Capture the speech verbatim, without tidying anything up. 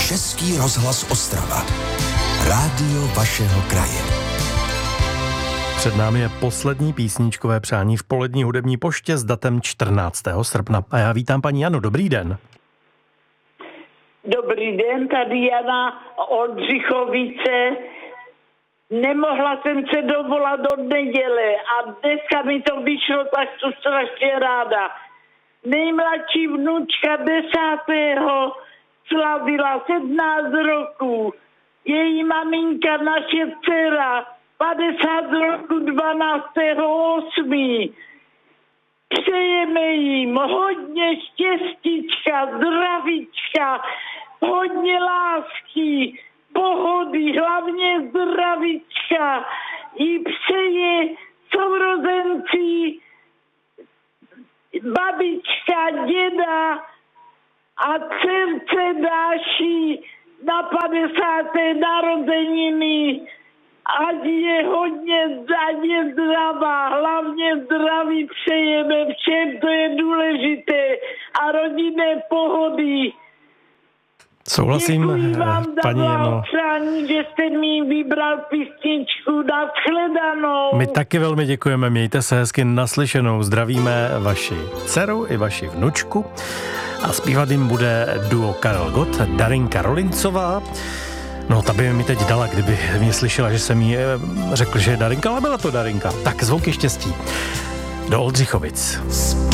Český rozhlas Ostrava. Rádio vašeho kraje. Před námi je poslední písničkové přání v polední hudební poště s datem čtrnáctého srpna. A já vítám paní Janu. Dobrý den. Dobrý den, tady Jana Oldřichovice. Nemohla jsem se dovolat od neděle a dneska mi to vyšlo, tak jsem strašně ráda. Nejmladší vnučka desátého slavila sedmnáct roků. Její maminka, naše dcera, padesát roku dvanáctého osmého Přejeme jim hodně štěstíčka, zdravíčka, hodně lásky, pohody, hlavně zdravíčka. Jí přeje sourozenci, babička, děda a dcerce Dáši na padesáté narozeniny. Ať je hodně, ať je zdravá, hlavně zdraví přejeme všem, to je důležité, a rodinné pohody. Souhlasím, Děkuji vám paní Jano. Přání, že jste mi vybral písničku. Nashledanou. My taky velmi děkujeme, mějte se hezky, naslyšenou. Zdravíme vaši dceru i vaši vnučku. A zpívat jim bude duo Karel Gott, Darinka Rolincová. No, ta by mi teď dala, kdyby mě slyšela, že jsem jí řekl, že je Darinka, ale byla to Darinka. Tak zvouky štěstí do Oldřichovic.